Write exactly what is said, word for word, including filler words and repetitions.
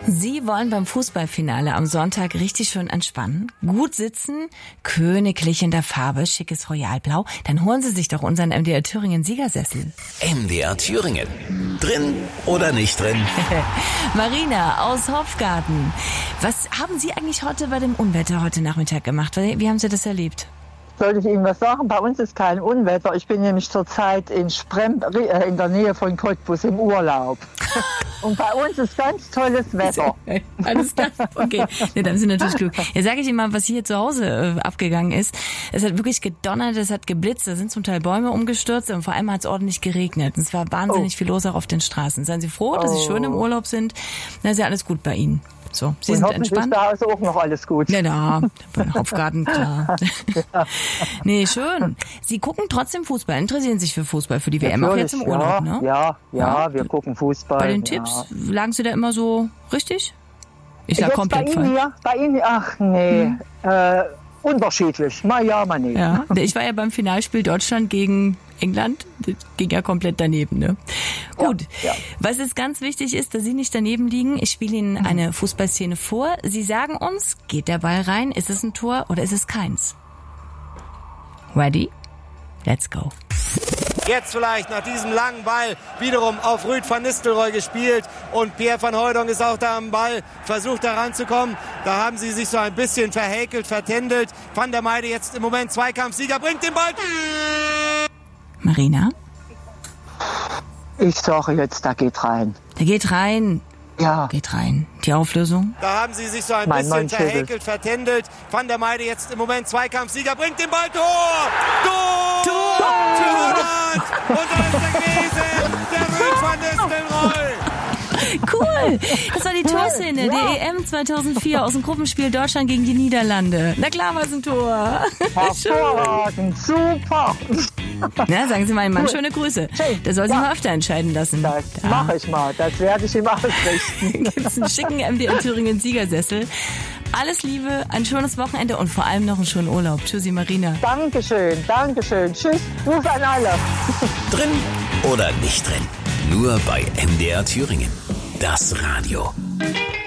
Sie wollen beim Fußballfinale am Sonntag richtig schön entspannen, gut sitzen, königlich in der Farbe, schickes Royalblau. Dann holen Sie sich doch unseren M D R Thüringen Siegersessel. M D R Thüringen. Drin oder nicht drin? Marina aus Hofgarten. Was haben Sie eigentlich heute bei dem Unwetter heute Nachmittag gemacht? Wie haben Sie das erlebt? Soll ich Ihnen was sagen? Bei uns ist kein Unwetter. Ich bin nämlich zurzeit in Sprem, äh, in der Nähe von Cottbus im Urlaub. Und bei uns ist ganz tolles Wetter. Alles klar. Okay. Ja, dann sind natürlich Glück. Jetzt sage ich Ihnen mal, was hier zu Hause äh, abgegangen ist. Es hat wirklich gedonnert, es hat geblitzt, da sind zum Teil Bäume umgestürzt und vor allem hat es ordentlich geregnet. Und es war wahnsinnig oh. viel los auch auf den Straßen. Seien Sie froh, dass Sie Oh. schön im Urlaub sind. Da ist ja alles gut bei Ihnen. So, Sie Und sind hoffentlich entspannt. ist da also auch noch alles gut. Ja, da, bei Hofgarten, klar. Ja. Nee, schön. Sie gucken trotzdem Fußball, interessieren sich für Fußball, für die W M, auch jetzt im Natürlich, Urlaub, ja, ne? Ja, ja, Ja. wir gucken Fußball. Bei den ja. Tipps, lagen Sie da immer so richtig? Ich sag Jetzt komplett bei Ihnen falsch. hier, bei Ihnen, ach nee, äh, unterschiedlich, mal ja, mal nee. Ja, ich war ja beim Finalspiel Deutschland gegen England. Das ging ja komplett daneben, ne? Gut. Ja, ja. Was jetzt ganz wichtig ist, dass Sie nicht daneben liegen. Ich spiele Ihnen Mhm. eine Fußballszene vor. Sie sagen uns, geht der Ball rein? Ist es ein Tor oder ist es keins? Ready? Let's go. Jetzt vielleicht nach diesem langen Ball wiederum auf Ruud van Nistelrooy gespielt und Pierre van Hooijdonk ist auch da am Ball, versucht da ranzukommen. Da haben sie sich so ein bisschen verhäkelt, vertändelt. Van der Meide jetzt im Moment Zweikampfsieger, bringt den Ball. Marina? Ich sage jetzt, da geht rein. Der geht rein. Ja, Geht rein. Die Auflösung? Da haben sie sich so ein Mein bisschen Mann schüttelt. verhäkelt, vertändelt. Van der Meide jetzt im Moment Zweikampfsieger, bringt den Ball. Tor! Tor! Tor! Tor! Und da ist der Gewesen, der Ruud van Nistelrooy. Cool! Das war die Torszene der E M zweitausendvier aus dem Gruppenspiel Deutschland gegen die Niederlande. Na klar war es ein Tor. hervorragend, super. Na, sagen Sie meinem Mann schöne Grüße. Hey, Der soll sich ja. mal öfter entscheiden lassen. Das Da mache ich mal, das werde ich ihm ausrichten. gibt's einen schicken M D R Thüringen Siegersessel. Alles Liebe, ein schönes Wochenende und vor allem noch einen schönen Urlaub. Tschüssi, Marina. Dankeschön, Dankeschön. Tschüss, Gruß an alle. Drin oder nicht drin? Nur bei M D R Thüringen. Das Radio.